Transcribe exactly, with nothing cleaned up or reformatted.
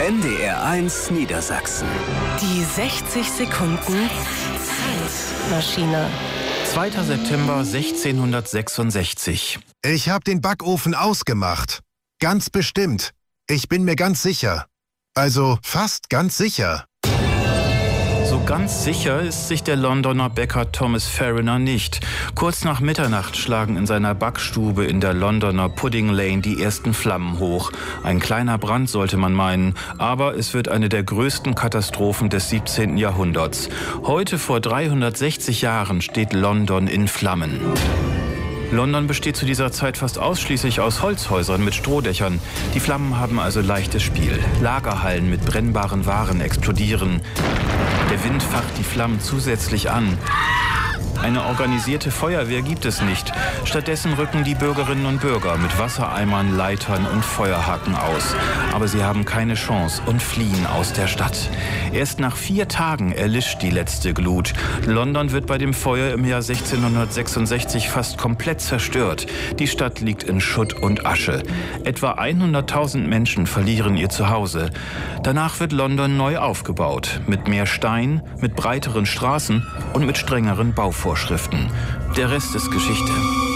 N D R eins Niedersachsen. Die sechzig Sekunden Zeitmaschine. zweiter September sechzehnhundertsechsundsechzig. Ich habe den Backofen ausgemacht. Ganz bestimmt. Ich bin mir ganz sicher. Also fast ganz sicher. So ganz sicher ist sich der Londoner Bäcker Thomas Fariner nicht. Kurz nach Mitternacht schlagen in seiner Backstube in der Londoner Pudding Lane die ersten Flammen hoch. Ein kleiner Brand sollte man meinen, aber es wird eine der größten Katastrophen des siebzehnten Jahrhunderts. Heute vor dreihundertsechzig Jahren steht London in Flammen. London besteht zu dieser Zeit fast ausschließlich aus Holzhäusern mit Strohdächern. Die Flammen haben also leichtes Spiel. Lagerhallen mit brennbaren Waren explodieren. Der Wind facht die Flammen zusätzlich an. Eine organisierte Feuerwehr gibt es nicht. Stattdessen rücken die Bürgerinnen und Bürger mit Wassereimern, Leitern und Feuerhaken aus. Aber sie haben keine Chance und fliehen aus der Stadt. Erst nach vier Tagen erlischt die letzte Glut. London wird bei dem Feuer im Jahr sechzehnhundertsechsundsechzig fast komplett zerstört. Die Stadt liegt in Schutt und Asche. Etwa hunderttausend Menschen verlieren ihr Zuhause. Danach wird London neu aufgebaut. Mit mehr Stein, mit breiteren Straßen und mit strengeren Bauvorschriften. Der Rest ist Geschichte.